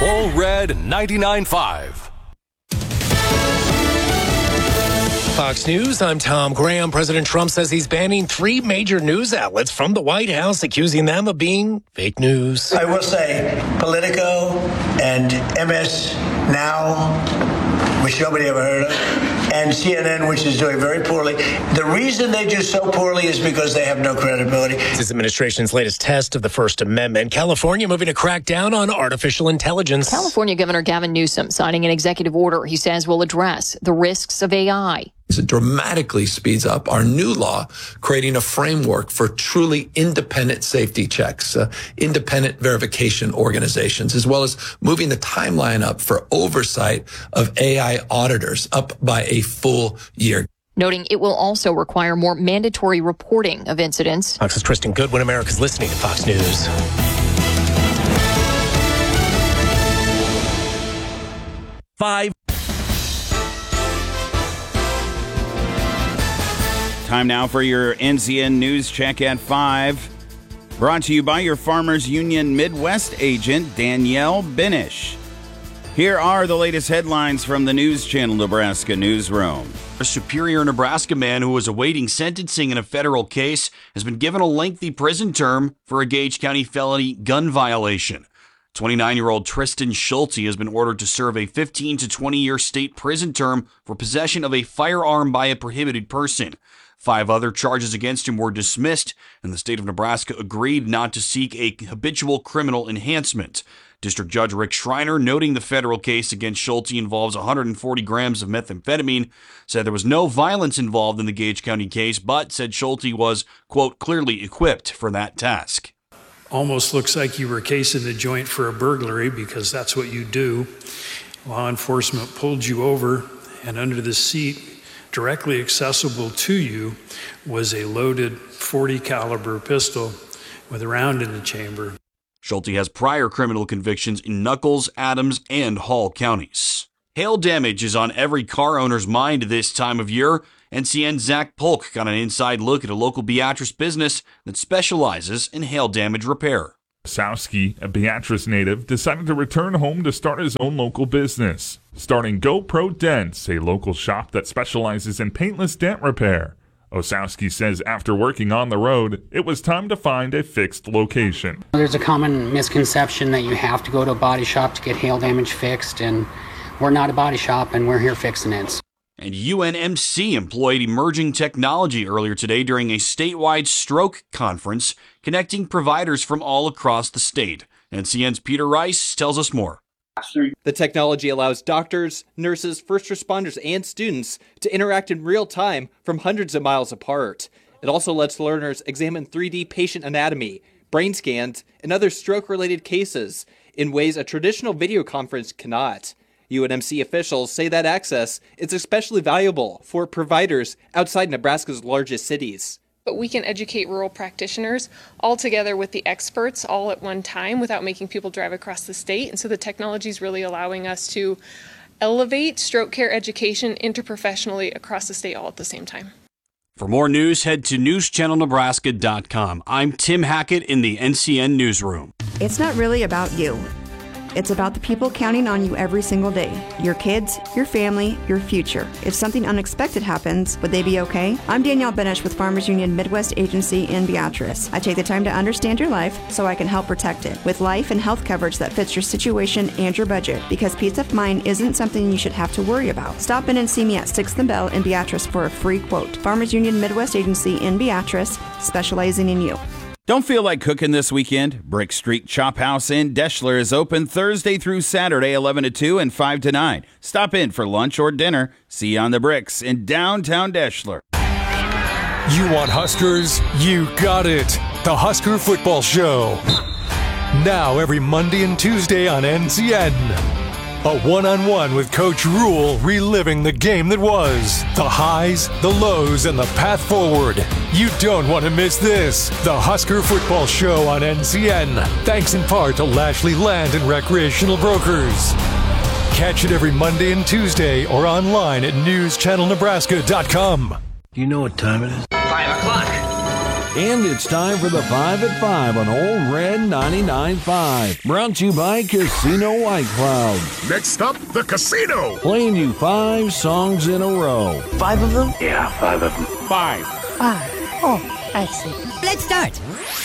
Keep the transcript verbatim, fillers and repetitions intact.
Ole Red ninety-nine point five. Fox News, I'm Tom Graham. President Trump says he's banning three major news outlets from the White House, accusing them of being fake news. I will say Politico and M S Now, which nobody ever heard of, and C N N, which is doing very poorly. The reason they do so poorly is because they have no credibility. This administration's latest test of the First Amendment. California moving to crack down on artificial intelligence. California Governor Gavin Newsom signing an executive order he says will address the risks of A I. It dramatically speeds up our new law, creating a framework for truly independent safety checks, uh, independent verification organizations, as well as moving the timeline up for oversight of A I auditors up by a full year. Noting it will also require more mandatory reporting of incidents. Fox's Tristan Goodwin. America's listening to Fox News. Five. Time now for your N C N News Check at five. Brought to you by your Farmers Union Midwest agent, Danielle Binish. Here are the latest headlines from the News Channel Nebraska newsroom. A Superior, Nebraska man who was awaiting sentencing in a federal case has been given a lengthy prison term for a Gage County felony gun violation. twenty-nine-year-old Tristan Schulte has been ordered to serve a fifteen to twenty-year state prison term for possession of a firearm by a prohibited person. Five other charges against him were dismissed, and the state of Nebraska agreed not to seek a habitual criminal enhancement. District Judge Rick Schreiner, noting the federal case against Schulte involves one hundred forty grams of methamphetamine, said there was no violence involved in the Gage County case, but said Schulte was, quote, clearly equipped for that task. Almost looks like you were casing the joint for a burglary because that's what you do. Law enforcement pulled you over, and under the seat, directly accessible to you, was a loaded forty caliber pistol with a round in the chamber. Schulte has prior criminal convictions in Nuckolls, Adams, and Hall counties. Hail damage is on every car owner's mind this time of year. N C N's Zach Polk got an inside look at a local Beatrice business that specializes in hail damage repair. Osowski, a Beatrice native, decided to return home to start his own local business, starting GoPro Dents, a local shop that specializes in paintless dent repair. Osowski says after working on the road, it was time to find a fixed location. There's a common misconception that you have to go to a body shop to get hail damage fixed, and we're not a body shop, and we're here fixing it. And U N M C employed emerging technology earlier today during a statewide stroke conference connecting providers from all across the state. N C N's Peter Rice tells us more. The technology allows doctors, nurses, first responders, and students to interact in real time from hundreds of miles apart. It also lets learners examine three D patient anatomy, brain scans, and other stroke-related cases in ways a traditional video conference cannot. U N M C officials say that access is especially valuable for providers outside Nebraska's largest cities. But we can educate rural practitioners all together with the experts all at one time without making people drive across the state. And so the technology is really allowing us to elevate stroke care education interprofessionally across the state all at the same time. For more news, head to news channel nebraska dot com. I'm Tim Hackett in the N C N Newsroom. It's not really about you. It's about the people counting on you every single day. Your kids, your family, your future. If something unexpected happens, would they be okay? I'm Danielle Binish with Farmers Union Midwest Agency in Beatrice. I take the time to understand your life so I can help protect it with life and health coverage that fits your situation and your budget, because peace of mind isn't something you should have to worry about. Stop in and see me at sixth and Bell in Beatrice for a free quote. Farmers Union Midwest Agency in Beatrice, specializing in you. Don't feel like cooking this weekend? Brick Street Chop House in Deschler is open Thursday through Saturday, eleven to two and five to nine. Stop in for lunch or dinner. See you on the bricks in downtown Deschler. You want Huskers? You got it. The Husker Football Show. Now every Monday and Tuesday on N C N. A one-on-one with Coach Rule, reliving the game that was, the highs, the lows, and the path forward. You don't want to miss this. The Husker Football Show on N C N. Thanks in part to Lashley Land and Recreational Brokers. Catch it every Monday and Tuesday or online at news channel nebraska dot com. Do you know what time it is? Five o'clock. And it's time for the five at five on Old Red ninety-nine point five. Brought to you by Casino White Cloud. Next up, the casino. Playing you five songs in a row. Five of them? Yeah, five of them. Five. Five. Oh, I see. Let's start.